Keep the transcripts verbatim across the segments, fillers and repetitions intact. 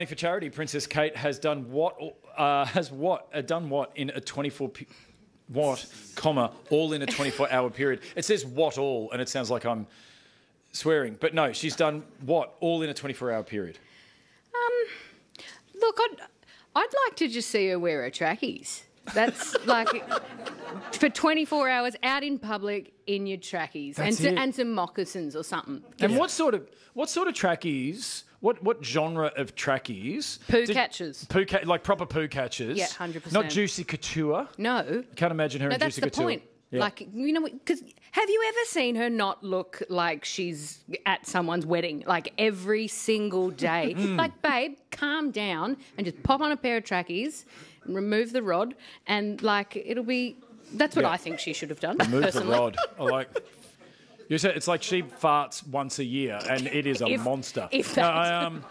For charity, Princess Kate has done what? Uh, has what? Uh, done what in a twenty-four? Pe- what, comma, all in a twenty-four hour period. It says what all, and it sounds like I'm swearing. But no, she's done what? All in a twenty-four hour period. Um, look, I'd, I'd like to just see her wear her trackies. That's like for twenty-four hours out in public in your trackies and, so, and some moccasins or something. And yeah. what sort of what sort of trackies? What what genre of trackies? Poo did, catchers. Poo ca- like proper poo catchers. Yeah, one hundred percent. Not Juicy Couture. No. Can't imagine her no, in Juicy Couture. No, that's the point. Yeah. Like, you know, because have you ever seen her not look like she's at someone's wedding? Like every single day. Mm. Like, babe, calm down and just pop on a pair of trackies and remove the rod and, like, it'll be... That's what yeah. I think she should have done, remove personally. the rod. I like... You said it's like she farts once a year, and it is a if, monster. If no, I, um,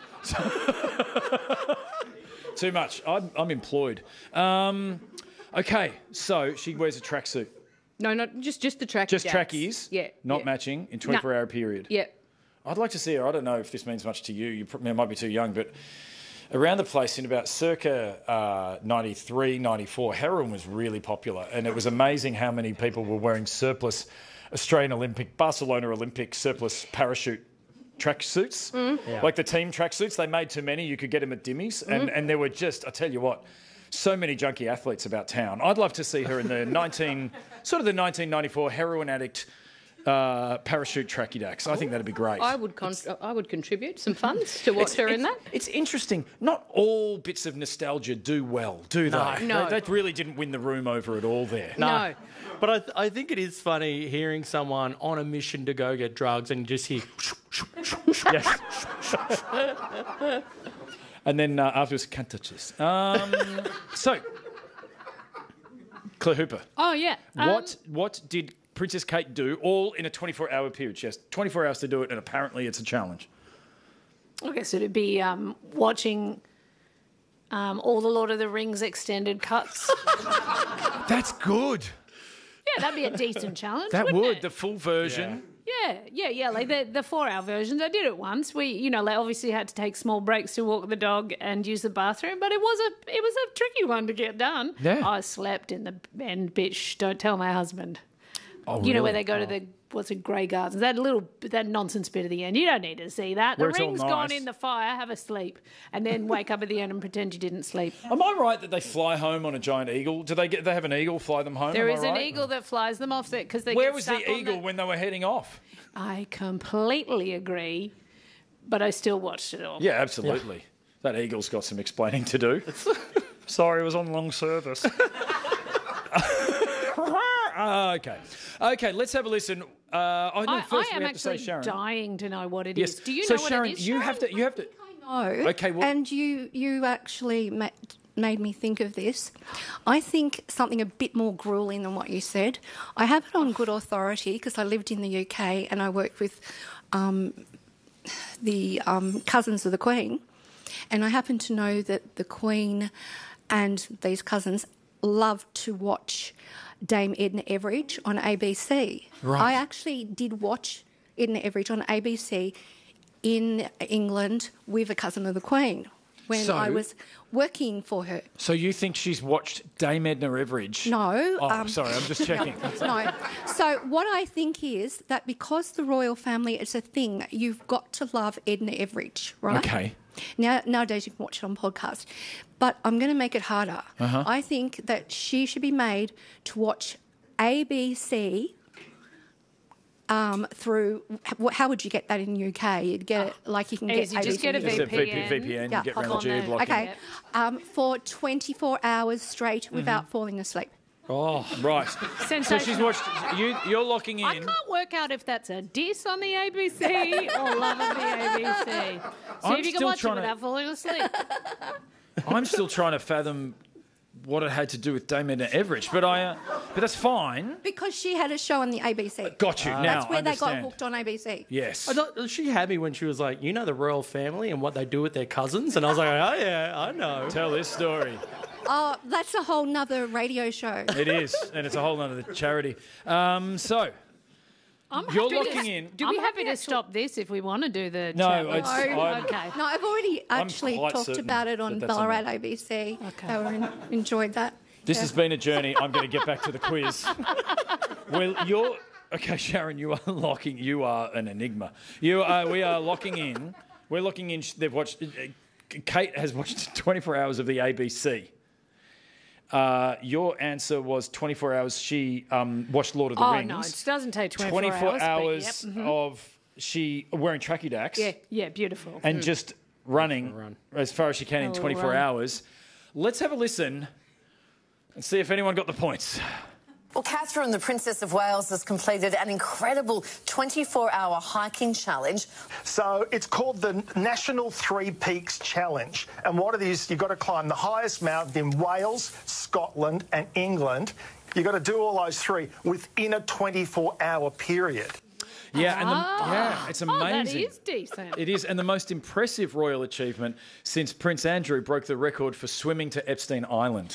too much. I'm, I'm employed. Um, okay, so she wears a tracksuit. No, not just just the trackies. Just trackies. Yeah. Not yeah. matching in twenty-four hour period. Yeah. I'd like to see her. I don't know if this means much to you. You probably, might be too young, but around the place in about circa uh, ninety-three, ninety-four, heroin was really popular, and it was amazing how many people were wearing surplus Australian Olympic, Barcelona Olympic surplus parachute tracksuits, mm. yeah. like the team tracksuits. They made too many. You could get them at Dimmies, mm. and, and there were just, I tell you what, so many junkie athletes about town. I'd love to see her in the nineteen, sort of the nineteen ninety-four heroin addict uh, parachute tracky dacks. I think that'd be great. I would con- I would contribute some funds to watch her in that. It's interesting. Not all bits of nostalgia do well, do no. they? No. They, they really didn't win the room over at all there. No. no. But I, th- I think it is funny hearing someone on a mission to go get drugs and you just hear... yes. And then uh, afterwards, can't touch this. Um, so, Claire Hooper. Oh, yeah. What um, What did Princess Kate do all in a twenty-four hour period? She has twenty-four hours to do it, and apparently it's a challenge. I guess it'd be um, watching um, all the Lord of the Rings extended cuts. That's good. Yeah, that'd be a decent challenge. That wouldn't would, it? the full version. Yeah, yeah, yeah. Like the, the four-hour versions. I did it once. We, you know, like obviously had to take small breaks to walk the dog and use the bathroom, but it was a it was a tricky one to get done. Yeah. I slept in the and bitch. Don't tell my husband. Oh, you really? know where they go oh. to the what's it, Grey Gardens? That little that nonsense bit at the end. You don't need to see that. The Where it's all ring's nice. gone in the fire. Have a sleep, and then wake up at the end and pretend you didn't sleep. Am I right that they fly home on a giant eagle? Do they get? They have an eagle fly them home? There Am is I an right? eagle that flies them off because they. Where get was stuck the on eagle that. when they were heading off? I completely agree, but I still watched it all. Yeah, absolutely. Yeah. That eagle's got some explaining to do. Sorry, it was on long service. uh, okay. Okay, let's have a listen. Uh, oh, no, I, first I am we have to say actually Sharon. dying to know what it yes. is. Do you so know what Sharon, it is, you Sharon? have to. You have to. I know. Okay. Well, and you, you actually ma- made me think of this. I think something a bit more grueling than what you said. I have it on good authority because I lived in the U K and I worked with um, the um, cousins of the Queen, and I happen to know that the Queen and these cousins love to watch Dame Edna Everage on A B C. Right. I actually did watch Edna Everage on A B C in England with a cousin of the Queen when So- I was working for her. so you think she's watched Dame Edna Everage? No. Oh, um, sorry, I'm just checking. No. So what I think is that because the royal family is a thing, you've got to love Edna Everage, right? Okay. Now, nowadays you can watch it on podcast. But I'm going to make it harder. Uh-huh. I think that she should be made to watch A B C um, through... How would you get that in the U K? You'd get it like you can Easy, get just A B C. get a Just a V P N, V P N. you Yeah, get hop around the on there. geo-blocking. Okay. Um, for twenty-four hours straight Mm-hmm. without falling asleep. Oh, right. So Sensational. she's watched... You, you're locking in... I can't work out if that's a diss on the A B C or love of the A B C. See I'm if you can still watch it trying to- without falling asleep. I'm still trying to fathom what it had to do with Dame Edna Everage, but I, uh, but that's fine. Because she had a show on the A B C. Got you now. That's where understand. they got hooked on A B C. Yes. I thought, she had me when she was like, you know the royal family and what they do with their cousins? And I was like, oh, yeah, I know. Tell this story. Oh, that's a whole nother radio show. It is, and it's a whole other charity. Um, so, I'm You're happy locking to, in. Do I'm we happy happy to to stop this if we want to do the No, challenge? it's- I'm- okay. No, I've already actually quite talked certain about it on that that's a Ballarat no. A B C. Okay. They were in, enjoyed that. This Yeah. has been a journey. I'm going to get back to the quiz. Well, you're okay, Sharon. You are locking. You are an enigma. You are. We are locking in. We're locking in. They've watched. Kate has watched twenty-four hours of the A B C. Uh, your answer was twenty-four hours. She um, watched Lord of the Oh, Rings. no, it doesn't take twenty-four, twenty-four hours. hours but yep, mhm. of she wearing tracky dacks Yeah, yeah, beautiful. and just running run. as far as she can in A little twenty-four run. hours. Let's have a listen and see if anyone got the points. Well, Catherine, the Princess of Wales, has completed an incredible twenty-four hour hiking challenge. So it's called the National Three Peaks Challenge. And what it is, you've got to climb the highest mountain in Wales, Scotland and England. You've got to do all those three within a twenty-four hour period. Yeah, and the, yeah, it's Oh, that amazing. is decent. It is, and the most impressive royal achievement since Prince Andrew broke the record for swimming to Epstein Island.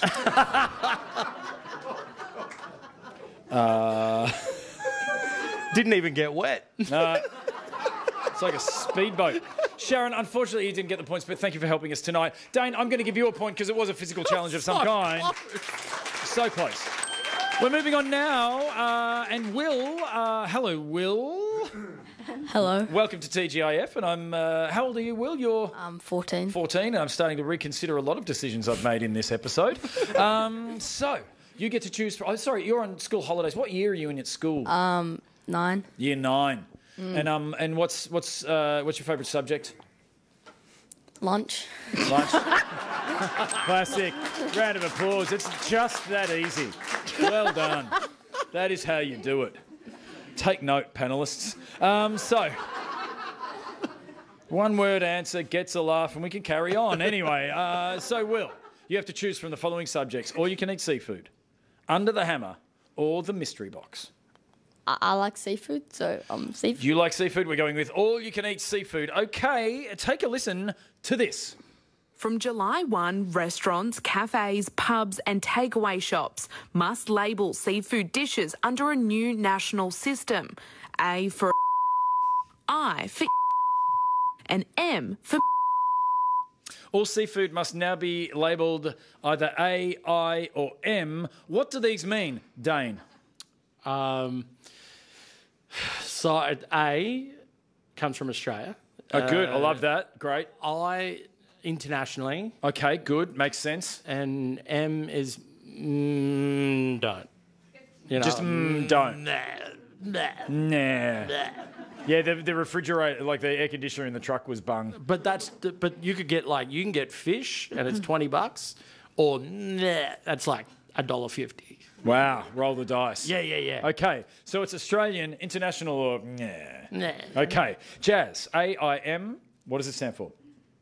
uh, Didn't even get wet. no, it's like a speedboat. Sharon, unfortunately, you didn't get the points, but thank you for helping us tonight. Dane, I'm going to give you a point because it was a physical challenge of some So kind. close. So close. We're moving on now, uh, and Will, uh, hello, Will. Hello, Welcome to T G I F, and I'm. Uh, how old are you, Will? You're I'm fourteen. fourteen, and I'm starting to reconsider a lot of decisions I've made in this episode. um, so you get to choose. For, oh, sorry, you're on school holidays. What year are you in at school? Um, nine. Year nine. And um, and what's what's uh, what's your favourite subject? Lunch. Lunch. Classic. Round of applause. It's just that easy. Well done. That is how you do it. Take note, panellists. Um, so, one word answer gets a laugh and we can carry on. Anyway, uh, so Will, you have to choose from the following subjects. All you can eat seafood, Under the Hammer, or the Mystery Box. I, I like seafood, so um, seafood. You like seafood, we're going with all you can eat seafood. Okay, take a listen to this. From July first, restaurants, cafes, pubs and takeaway shops must label seafood dishes under a new national system. A for I for and M for All seafood must now be labelled either A, I or M. What do these mean, Dane? Um, side A comes from Australia. Oh, good. I love that. Great. I internationally, Okay, good. Makes sense. and M is mm, don't. You know, Just mm, don't. Nah, nah. Nah. Yeah, the, the refrigerator, like the air conditioner in the truck was bung. But that's the, but you could get like you can get fish and it's twenty bucks, or nah, that's like a dollar fifty. Wow. Roll the dice. Yeah, yeah, yeah. Okay, so it's Australian, international, or nah. Nah. Okay, Jazz, A I M, what does it stand for?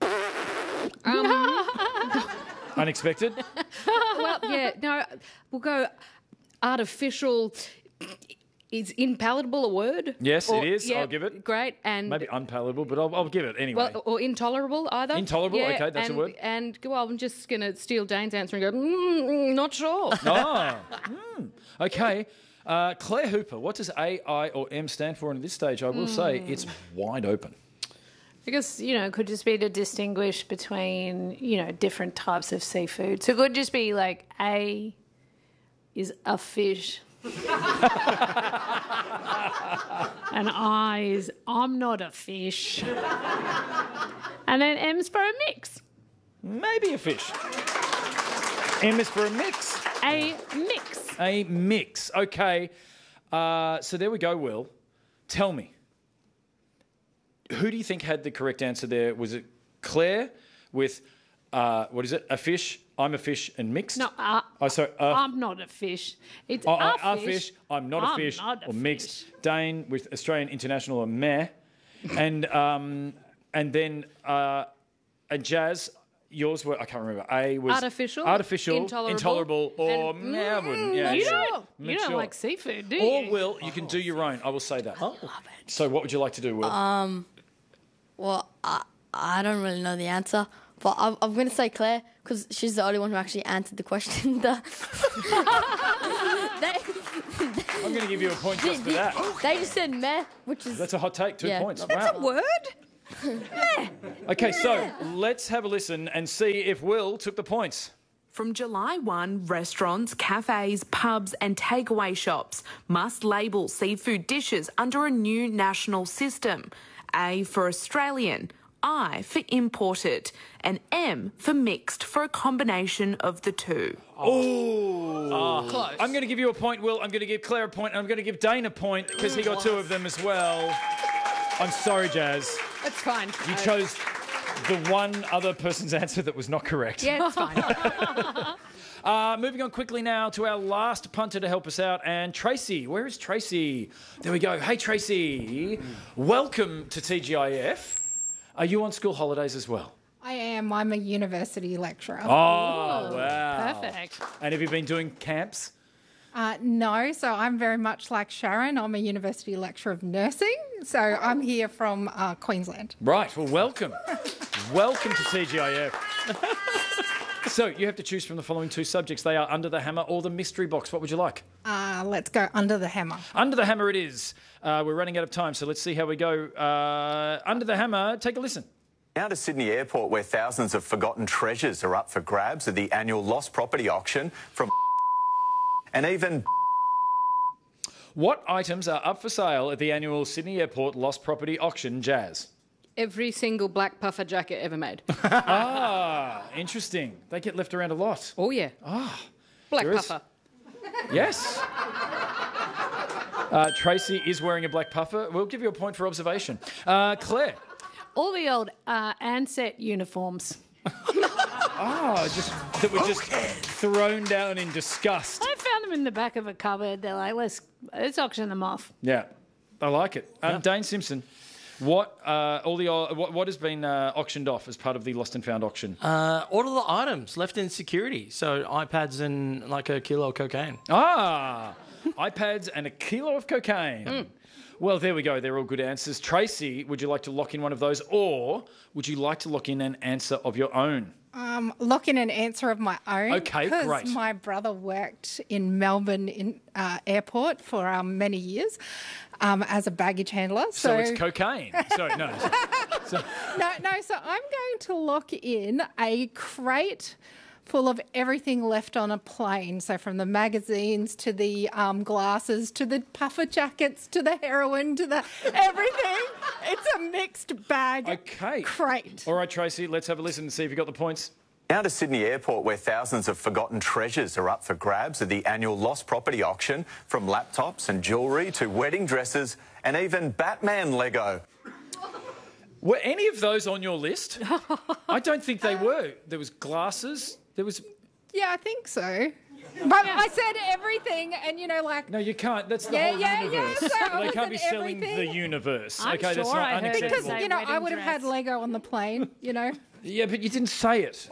Unexpected? Well, yeah, no, we'll go artificial. Is impalatable a word? Yes, Or- it is. yeah, I'll give it. Great. And Maybe unpalatable, but I'll, I'll give it anyway. well, or intolerable either. Intolerable, Yeah, okay, that's a and, word. And well, I'm just going to steal Dane's answer and go, mm, mm, not sure. Oh, hmm. Okay. Uh, Claire Hooper, what does A, I, or M stand for? And at this stage, I will say it's wide open. I guess, you know, it could just be to distinguish between, you know, different types of seafood. So it could just be like A is a fish. And I is I'm not a fish. And then M's for a mix. Maybe a fish. M is for a mix. A mix. A mix. Okay. Uh, so there we go, Will. Tell me, who do you think had the correct answer there? Was it Claire with, uh, what is it, a fish, I'm a fish, and mixed? No, uh, Oh, sorry. Uh, I'm not a fish. It's oh, a, I- a fish. fish, I'm not a I'm fish, not a or mixed. fish. Dane with Australian International or meh. And, um, and then, uh, and Jazz, yours were, I can't remember. A was Artificial, artificial, intolerable, intolerable, or and- meh, I wouldn't. Yeah, You sure. don't, you Make don't sure. like seafood, do Or you? Will, you can do your own. I will say that. Oh. So what would you like to do, Will? Well, I, I don't really know the answer, but I'm, I'm going to say Claire because she's the only one who actually answered the question. The they, I'm going to give you a point just for that. They just said meh, which is... That's a hot take. Two Yeah. points. That's Wow. a word. Okay, so let's have a listen and see if Will took the points. From July first, restaurants, cafes, pubs and takeaway shops must label seafood dishes under a new national system. A for Australian, I for imported, and M for mixed for a combination of the two. Oh, Close. I'm going to give you a point, Will. I'm going to give Claire a point, and I'm going to give Dane a point because he got two of them as well. I'm sorry, Jazz. That's fine. You chose the one other person's answer that was not correct. Yeah, it's fine. Uh, moving on quickly now to our last punter to help us out, and Tracy. Where is Tracy? There we go. Hey, Tracy. Welcome to T G I F. Are you on school holidays as well? I am. I'm a university lecturer. Oh, wow. Perfect. And have you been doing camps? Uh, no, so I'm very much like Sharon. I'm a university lecturer of nursing. So I'm here from uh, Queensland. Right. Well, welcome. Welcome to T G I F. So you have to choose from the following two subjects. They are Under the Hammer or the Mystery Box. What would you like? Uh, let's go under the hammer. Under the Hammer it is. Uh, we're running out of time, so let's see how we go. Uh, Under the Hammer, take a listen. Now to Sydney Airport, where thousands of forgotten treasures are up for grabs at the annual lost property auction from and even... What items are up for sale at the annual Sydney Airport Lost Property Auction, Jazz? Every single black puffer jacket ever made. Ah, interesting. They get left around a lot. Oh, yeah. Ah, Black there is- puffer. Yes. Uh, Tracy is wearing a black puffer. We'll give you a point for observation. Uh, Claire. All the old uh, Ansett uniforms. Oh, just that were just thrown down in disgust. I found them in the back of a cupboard. They're like, let's let's auction them off. Yeah, I like it. Um, Dane Simpson, what uh, all the uh, what, what has been uh, auctioned off as part of the Lost and Found auction? Uh, all of the items left in security. So iPads and like a kilo of cocaine. Ah, iPads and a kilo of cocaine. Mm. Well, there we go. They're all good answers. Tracy, would you like to lock in one of those, or would you like to lock in an answer of your own? Um, lock in an answer of my own. Okay, because great. my brother worked in Melbourne in, uh, airport for um, many years um, as a baggage handler. So, So, it's cocaine. Sorry, no. So, no, no. So I'm going to lock in a crate full of everything left on a plane. So from the magazines to the um, glasses to the puffer jackets to the heroin to the everything. It's a mixed bag okay. crate. All right, Tracy, let's have a listen and see if you got the points. Now to Sydney Airport, where thousands of forgotten treasures are up for grabs at the annual lost property auction, from laptops and jewellery to wedding dresses and even Batman Lego. Were any of those on your list? I don't think they were. There was glasses. There was... Yeah, I think so. But I said everything, and you know, like No, you can't. That's the Yeah, whole yeah, yeah, universe. so I they can't be wasn't selling the everything. universe. I'm okay, that's sure not I heard it. unacceptable. because Say you know I wedding would have had dress. Lego on the plane. You know. Yeah, but you didn't say it.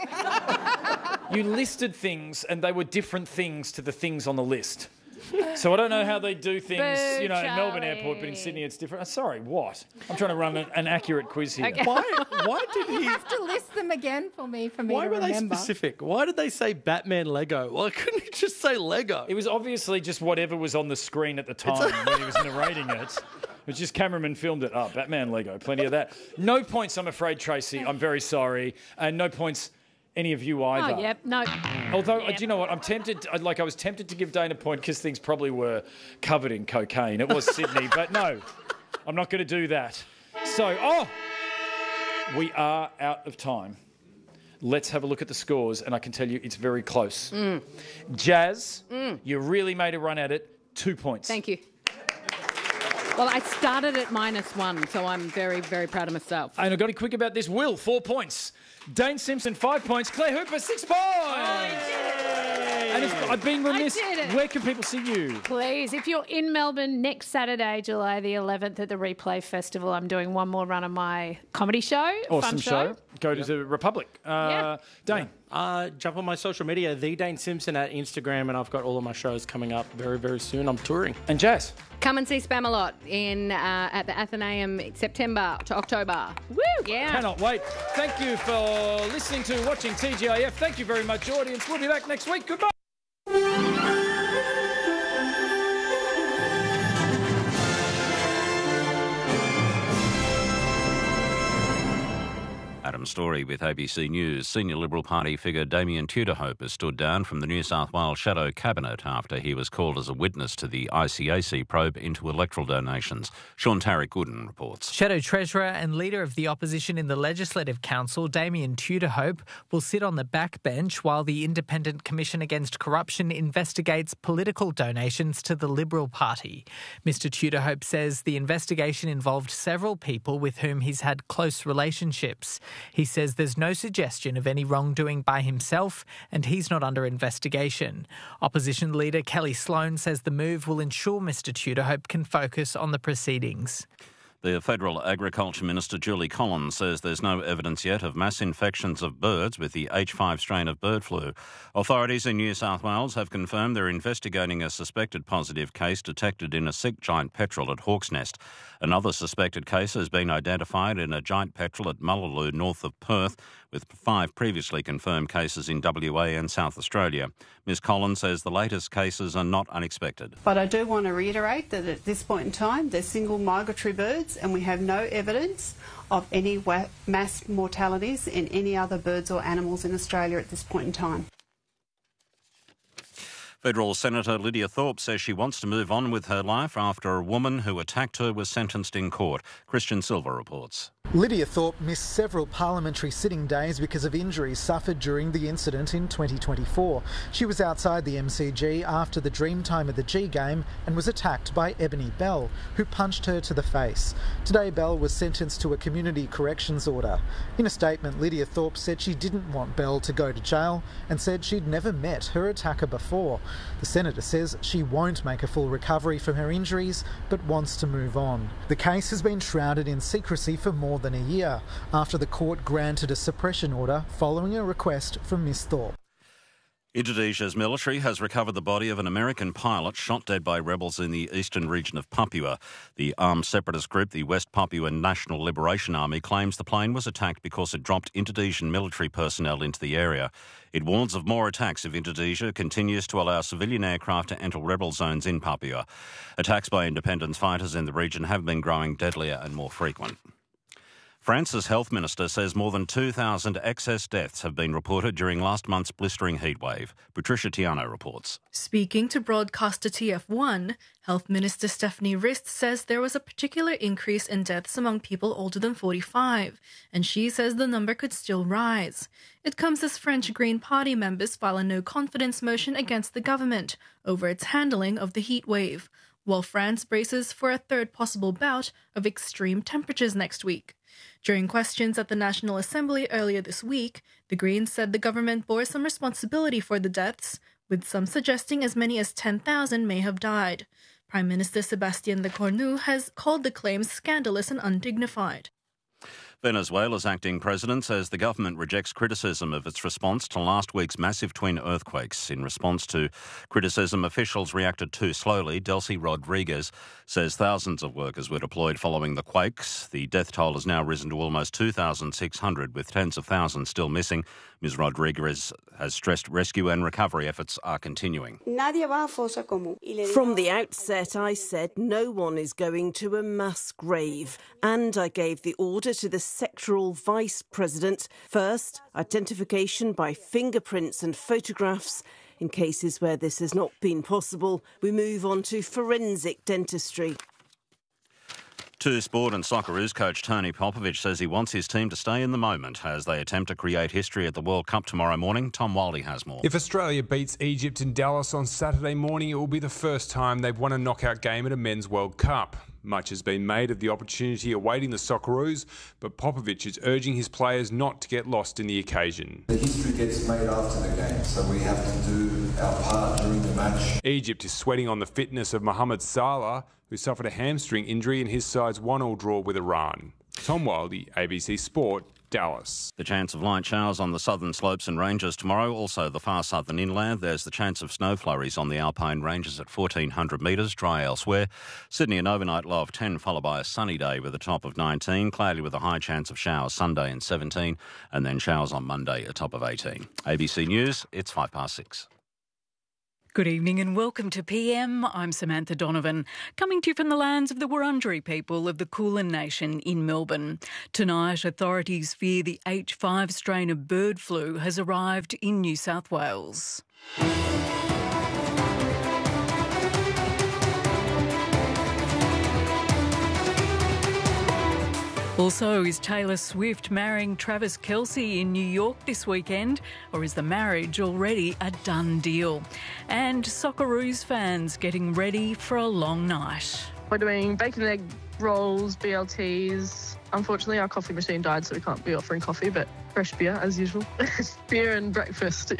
You listed things, and they were different things to the things on the list. So I don't know how they do things, Boo, you know, in Melbourne Charlie. Airport, but in Sydney it's different. Uh, sorry, what? I'm trying to run an, an accurate quiz here. Okay. Why? Why did You he? have to list them again for me for me Why to were they remember. specific? Why did they say Batman Lego? Why couldn't he just say Lego? It was obviously just whatever was on the screen at the time when he was narrating it. It was just cameraman filmed it. Oh, Batman Lego, plenty of that. No points, I'm afraid, Tracy. I'm very sorry. And no points, any of you either. Oh, yep. No. Although, Yep. do you know what? I'm tempted, I- like I was tempted to give Dane a point because things probably were covered in cocaine. It was Sydney, but no, I'm not going to do that. So, oh, we are out of time. Let's have a look at the scores, and I can tell you it's very close. Mm. Jazz, you really made a run at it. Two points. Thank you. Well, I started at minus one, so I'm very, very proud of myself. And I've got to be quick about this. Will, four points. Dane Simpson, five points. Claire Hooper, six points. And it's, I've been remiss. did it. Where can people see you? Please, if you're in Melbourne next Saturday, July the eleventh at the Replay Festival, I'm doing one more run of my comedy show. Awesome Fun show. Go to the Republic. Uh, Yeah. Dane. Uh, jump on my social media, The Dane Simpson at Instagram, and I've got all of my shows coming up very, very soon. I'm touring. And Jazz. Come and see Spamalot in uh, at the Athenaeum September to October. Woo! Yeah. Cannot wait. Thank you for listening to, watching T G I F. Thank you very much, audience. We'll be back next week. Goodbye. Graham Story with A B C News. Senior Liberal Party figure Damien Tudorhope has stood down from the New South Wales Shadow Cabinet after he was called as a witness to the I C A C probe into electoral donations. Sean Tarrick-Gooden reports. Shadow Treasurer and Leader of the Opposition in the Legislative Council, Damien Tudorhope, will sit on the backbench while the Independent Commission Against Corruption investigates political donations to the Liberal Party. Mister Tudorhope says the investigation involved several people with whom he's had close relationships. He says there's no suggestion of any wrongdoing by himself and he's not under investigation. Opposition leader Kelly Sloan says the move will ensure Mister Tudorhope can focus on the proceedings. The Federal Agriculture Minister Julie Collins says there's no evidence yet of mass infections of birds with the H five strain of bird flu. Authorities in New South Wales have confirmed they're investigating a suspected positive case detected in a sick giant petrel at Hawk's Nest. Another suspected case has been identified in a giant petrel at Mullaloo, north of Perth, with five previously confirmed cases in W A and South Australia. Miz Collins says the latest cases are not unexpected. But I do want to reiterate that at this point in time, they're single migratory birds and we have no evidence of any wa- mass mortalities in any other birds or animals in Australia at this point in time. Federal Senator Lydia Thorpe says she wants to move on with her life after a woman who attacked her was sentenced in court. Christian Silver reports. Lydia Thorpe missed several parliamentary sitting days because of injuries suffered during the incident in twenty twenty-four. She was outside the M C G after the Dreamtime of the G game and was attacked by Ebony Bell, who punched her to the face. Today, Bell was sentenced to a community corrections order. In a statement, Lydia Thorpe said she didn't want Bell to go to jail and said she'd never met her attacker before. The senator says she won't make a full recovery from her injuries, but wants to move on. The case has been shrouded in secrecy for more than a year after the court granted a suppression order following a request from Miss Thorpe. Indonesia's military has recovered the body of an American pilot shot dead by rebels in the eastern region of Papua. The armed separatist group, the West Papua National Liberation Army, claims the plane was attacked because it dropped Indonesian military personnel into the area. It warns of more attacks if Indonesia continues to allow civilian aircraft to enter rebel zones in Papua. Attacks by independence fighters in the region have been growing deadlier and more frequent. France's health minister says more than two thousand excess deaths have been reported during last month's blistering heatwave. Patricia Tiano reports. Speaking to broadcaster T F one, Health Minister Stephanie Rist says there was a particular increase in deaths among people older than forty-five, and she says the number could still rise. It comes as French Green Party members file a no-confidence motion against the government over its handling of the heatwave, while France braces for a third possible bout of extreme temperatures next week. During questions at the National Assembly earlier this week, the Greens said the government bore some responsibility for the deaths, with some suggesting as many as ten thousand may have died. Prime Minister Sébastien Lecornu has called the claims scandalous and undignified. Venezuela's acting president says the government rejects criticism of its response to last week's massive twin earthquakes. In response to criticism, officials reacted too slowly. Delcy Rodriguez says thousands of workers were deployed following the quakes. The death toll has now risen to almost two thousand six hundred, with tens of thousands still missing. Miz Rodriguez has stressed rescue and recovery efforts are continuing. From the outset, I said no one is going to a mass grave, and I gave the order to the sectoral vice president. First, identification by fingerprints and photographs. In cases where this has not been possible, we move on to forensic dentistry. Two sport and Socceroos coach Tony Popovic says he wants his team to stay in the moment as they attempt to create history at the World Cup tomorrow morning. Tom Wildy has more. If Australia beats Egypt in Dallas on Saturday morning, it will be the first time they've won a knockout game at a men's World Cup. Much has been made of the opportunity awaiting the Socceroos, but Popovic is urging his players not to get lost in the occasion. The history gets made after the game, so we have to do our part during the match. Egypt is sweating on the fitness of Mohamed Salah, who suffered a hamstring injury in his side's one-all draw with Iran. Tom Wildy, A B C Sport, Dallas. The chance of light showers on the southern slopes and ranges tomorrow. Also the far southern inland. There's the chance of snow flurries on the alpine ranges at fourteen hundred metres, dry elsewhere. Sydney an overnight low of ten, followed by a sunny day with a top of nineteen. Cloudy with a high chance of showers Sunday and seventeen. And then showers on Monday, a top of eighteen. A B C News, it's five past six. Good evening and welcome to P M. I'm Samantha Donovan, coming to you from the lands of the Wurundjeri people of the Kulin Nation in Melbourne. Tonight, authorities fear the H five strain of bird flu has arrived in New South Wales. Also, is Taylor Swift marrying Travis Kelce in New York this weekend, or is the marriage already a done deal? And Socceroos fans getting ready for a long night. We're doing bacon and egg rolls, B L Ts. Unfortunately, our coffee machine died, so we can't be offering coffee, but fresh beer as usual. Beer and breakfast.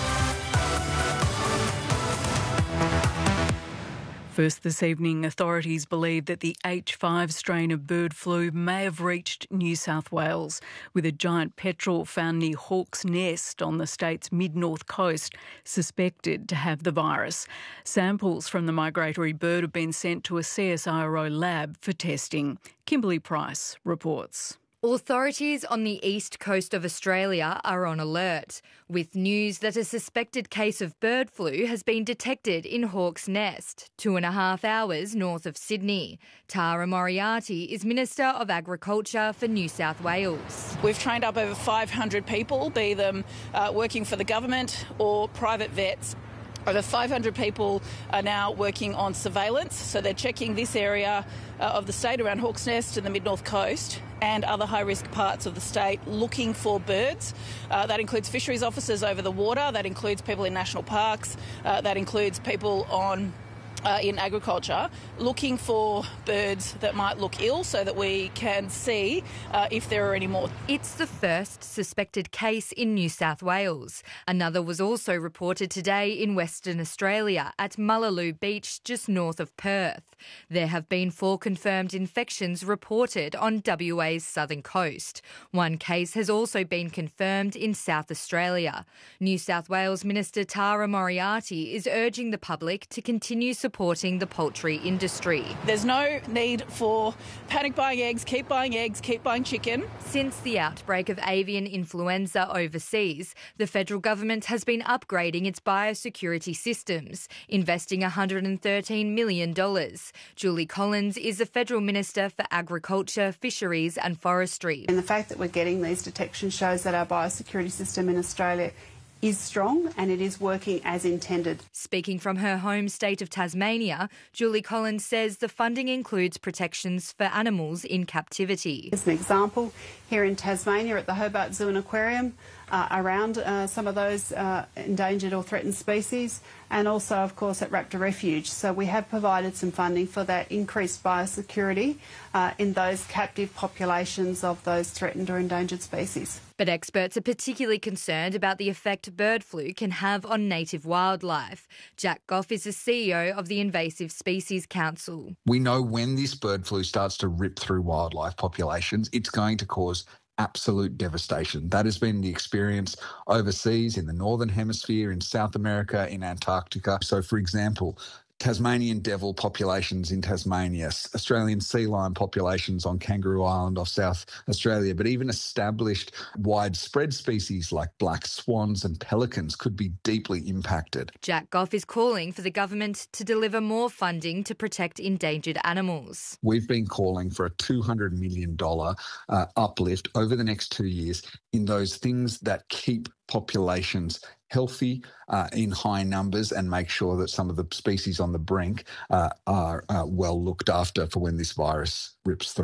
First this evening, authorities believe that the H five strain of bird flu may have reached New South Wales, with a giant petrel found near Hawke's Nest on the state's mid-north coast suspected to have the virus. Samples from the migratory bird have been sent to a C S I R O lab for testing. Kimberly Price reports. Authorities on the east coast of Australia are on alert, with news that a suspected case of bird flu has been detected in Hawke's Nest, two and a half hours north of Sydney. Tara Moriarty is Minister of Agriculture for New South Wales. We've trained up over five hundred people, be them uh, working for the government or private vets. Over five hundred people are now working on surveillance, so they're checking this area uh, of the state around Hawke's Nest and the mid-north coast and other high-risk parts of the state looking for birds. Uh, that includes fisheries officers over the water, that includes people in national parks, uh, that includes people on Uh, in agriculture, looking for birds that might look ill so that we can see uh, if there are any more. It's the first suspected case in New South Wales. Another was also reported today in Western Australia at Mullaloo Beach, just north of Perth. There have been four confirmed infections reported on W A's southern coast. One case has also been confirmed in South Australia. New South Wales Minister Tara Moriarty is urging the public to continue supporting supporting the poultry industry. There's no need for panic buying eggs, keep buying eggs, keep buying chicken. Since the outbreak of avian influenza overseas, the federal government has been upgrading its biosecurity systems, investing one hundred thirteen million dollars. Julie Collins is the Federal Minister for Agriculture, Fisheries and Forestry. And the fact that we're getting these detections shows that our biosecurity system in Australia is strong and it is working as intended. Speaking from her home state of Tasmania, Julie Collins says the funding includes protections for animals in captivity. As an example, here in Tasmania at the Hobart Zoo and Aquarium, uh, around uh, some of those uh, endangered or threatened species, and also, of course, at Raptor Refuge. So we have provided some funding for that increased biosecurity uh, in those captive populations of those threatened or endangered species. But experts are particularly concerned about the effect bird flu can have on native wildlife. Jack Goff is the C E O of the Invasive Species Council. We know when this bird flu starts to rip through wildlife populations, it's going to cause absolute devastation. That has been the experience overseas in the Northern Hemisphere, in South America, in Antarctica. So, for example, Tasmanian devil populations in Tasmania, Australian sea lion populations on Kangaroo Island off South Australia, but even established widespread species like black swans and pelicans could be deeply impacted. Jack Goff is calling for the government to deliver more funding to protect endangered animals. We've been calling for a two hundred million dollars uh, uplift over the next two years in those things that keep populations healthy uh, in high numbers and make sure that some of the species on the brink uh, are uh, well looked after for when this virus rips through.